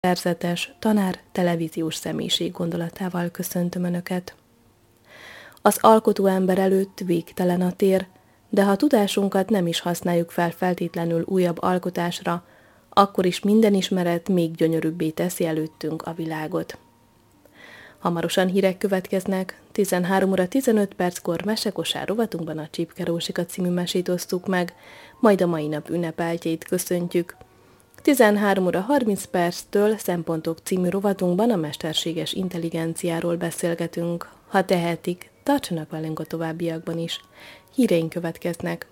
szerzetes, tanár, televíziós személyiség gondolatával köszöntöm Önöket. Az alkotó ember előtt végtelen a tér, de ha tudásunkat nem is használjuk fel feltétlenül újabb alkotásra, akkor is minden ismeret még gyönyörűbbé teszi előttünk a világot. Hamarosan hírek következnek, 13 óra 15 perckor mesekosár rovatunkban a Csipke Rózsika című mesét osztuk meg, majd a mai nap ünnepeltjeit köszöntjük. 13 óra 30 perctől Szempontok című rovatunkban a mesterséges intelligenciáról beszélgetünk. Ha tehetik, tartsanak velünk a továbbiakban is. Híreink következnek.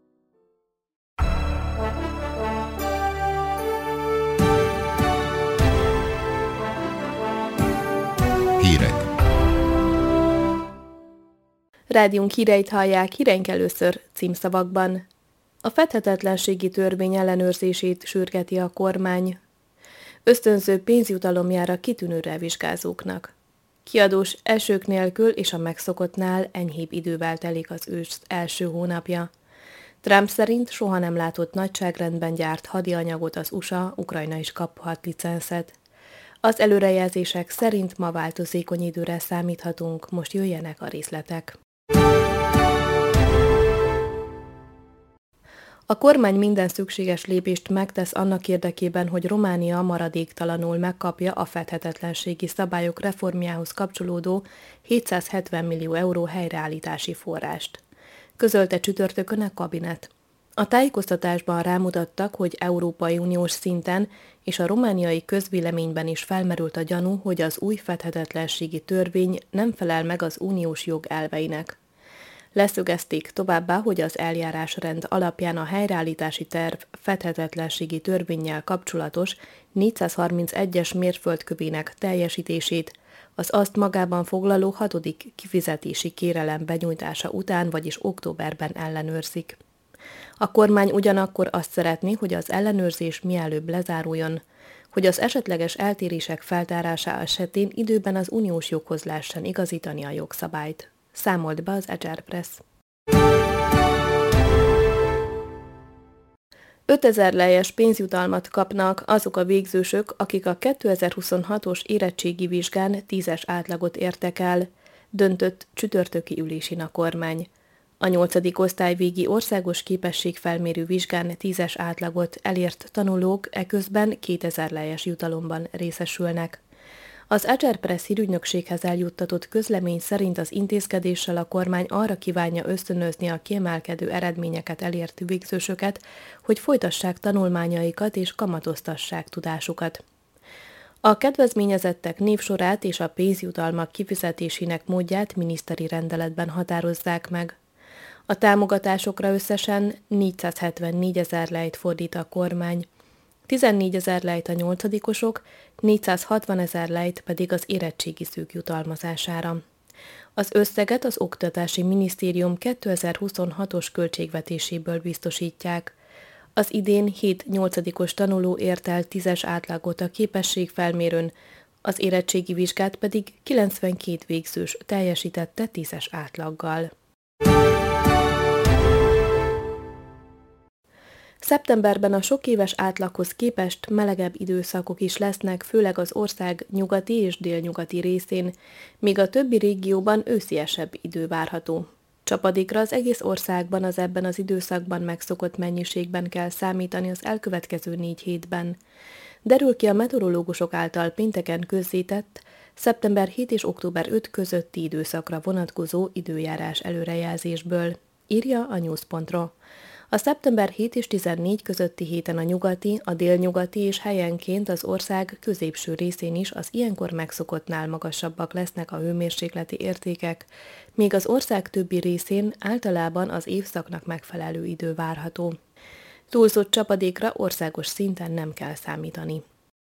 Hírek. Rádiónk híreit hallják, híreink először címszavakban. A fedhetetlenségi törvény ellenőrzését sürgeti a kormány. Ösztönző pénzjutalom jár a kitűnőre vizsgázóknak. Kiadós esők nélkül és a megszokottnál enyhébb idővel telik az ősz első hónapja. Trump szerint soha nem látott nagyságrendben gyárt hadianyagot az USA, Ukrajna is kaphat licenszet. Az előrejelzések szerint ma változékony időre számíthatunk, most jöjjenek a részletek. A kormány minden szükséges lépést megtesz annak érdekében, hogy Románia maradéktalanul megkapja a fedhetetlenségi szabályok reformjához kapcsolódó 770 millió euró helyreállítási forrást. Közölte csütörtökön a kabinet. A tájékoztatásban rámutattak, hogy Európai Uniós szinten és a romániai közvéleményben is felmerült a gyanú, hogy az új fedhetetlenségi törvény nem felel meg az uniós jog elveinek. Leszögezték továbbá, hogy az eljárásrend alapján a helyreállítási terv fedhetetlenségi törvénnyel kapcsolatos 431-es mérföldkövének teljesítését az azt magában foglaló 6. kifizetési kérelem benyújtása után, vagyis októberben ellenőrzik. A kormány ugyanakkor azt szeretné, hogy az ellenőrzés mielőbb lezáruljon, hogy az esetleges eltérések feltárása esetén időben az uniós joghoz lehessen igazítani a jogszabályt. Számolt be az Agile Press. 5000 lejes pénzjutalmat kapnak azok a végzősök, akik a 2026-os érettségi vizsgán 10-es átlagot értek el, döntött csütörtöki ülésén a kormány. A 8. osztályvégi országos képességfelmérő vizsgán 10-es átlagot elért tanulók eközben 2000 lejes jutalomban részesülnek. Az Agile Press hírügynökséghez eljuttatott közlemény szerint az intézkedéssel a kormány arra kívánja ösztönözni a kiemelkedő eredményeket elért végzősöket, hogy folytassák tanulmányaikat és kamatoztassák tudásukat. A kedvezményezettek névsorát és a pénzjutalmak kifizetésének módját miniszteri rendeletben határozzák meg. A támogatásokra összesen 474 000 lejt fordít a kormány, 14 000 lejt a 8-osok, 460 000 lejt pedig az érettségi szűk jutalmazására. Az összeget az Oktatási Minisztérium 2026-os költségvetéséből biztosítják. Az idén 7 8-os tanuló ért el 10-es átlagot a képességfelmérőn, az érettségi vizsgát pedig 92 végzős teljesítette 10-es átlaggal. Szeptemberben a sokéves átlaghoz képest melegebb időszakok is lesznek, főleg az ország nyugati és délnyugati részén, míg a többi régióban ősziesebb idő várható. Csapadékra az egész országban az ebben az időszakban megszokott mennyiségben kell számítani az elkövetkező 4 hétben. Derül ki a meteorológusok által pénteken közzétett, szeptember 7 és október 5 közötti időszakra vonatkozó időjárás előrejelzésből, írja a news.ro. A szeptember 7 és 14 közötti héten a nyugati, a délnyugati és helyenként az ország középső részén is az ilyenkor megszokottnál magasabbak lesznek a hőmérsékleti értékek, míg az ország többi részén általában az évszaknak megfelelő idő várható. Túlzott csapadékra országos szinten nem kell számítani.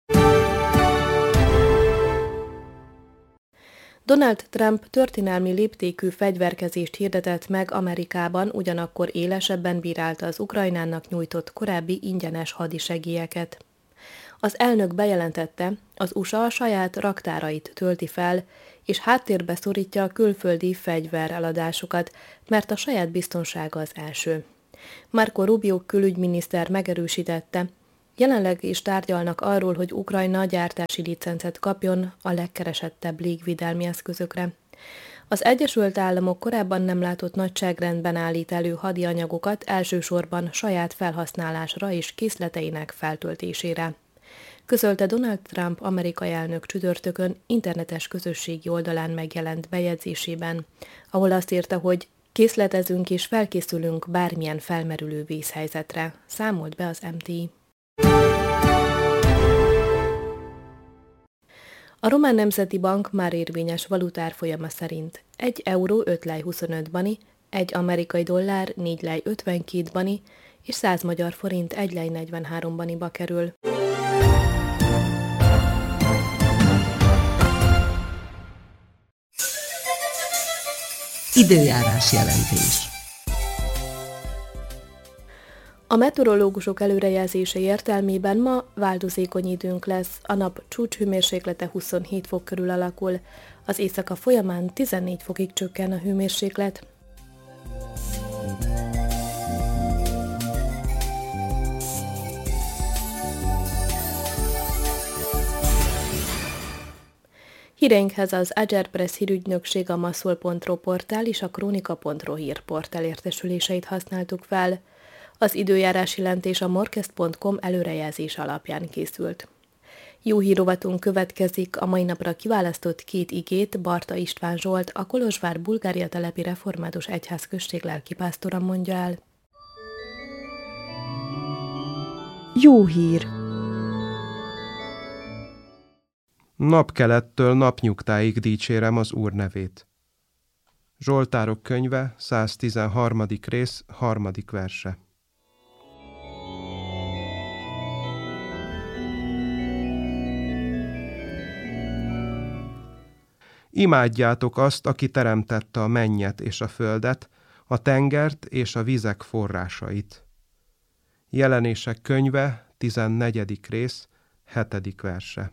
Donald Trump történelmi léptékű fegyverkezést hirdetett meg Amerikában, ugyanakkor élesebben bírálta az Ukrajnának nyújtott korábbi ingyenes hadisegélyeket. Az elnök bejelentette, az USA a saját raktárait tölti fel, és háttérbe szorítja a külföldi fegyvereladásokat, mert a saját biztonsága az első. Marco Rubio külügyminiszter megerősítette, Jelenleg is tárgyalnak arról, hogy Ukrajna gyártási licencet kapjon a legkeresettebb légvédelmi eszközökre. Az Egyesült Államok korábban nem látott nagyságrendben állít elő hadianyagokat elsősorban saját felhasználásra és készleteinek feltöltésére, közölte Donald Trump amerikai elnök csütörtökön internetes közösségi oldalán megjelent bejegyzésében, ahol azt írta, hogy készletezünk és felkészülünk bármilyen felmerülő vészhelyzetre, számolt be az MTI. A Román Nemzeti Bank már érvényes valutárfolyama szerint 1 euró 5 lej 25 bani, 1 amerikai dollár 4 lej 52 bani és 100 magyar forint 1 lej 43 baniba kerül. Időjárás jelentés. A meteorológusok előrejelzése értelmében ma változékony időnk lesz, a nap csúcshőmérséklete 27 fok körül alakul, az éjszaka folyamán 14 fokig csökken a hőmérséklet. Híreinkhez az Agerpress hírügynökség, a Maszol.ro portál és a Kronika.ro hírportál értesüléseit használtuk fel. Az időjárás jelentés a morkest.com előrejelzés alapján készült. Jó hírovatunk következik, a mai napra kiválasztott 2 igét Barta István Zsolt, a Kolozsvár Bulgária telepi református egyházközség lelkipásztora mondja el. Jó hír! Napkelettől napnyugtáig dicsérem az Úr nevét. Zsoltárok könyve, 113. rész, 3. verse. Imádjátok azt, aki teremtette a mennyet és a földet, a tengert és a vizek forrásait. Jelenések könyve, 14. rész, 7. verse.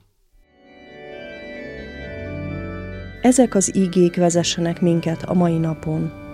Ezek az ígék vezessenek minket a mai napon.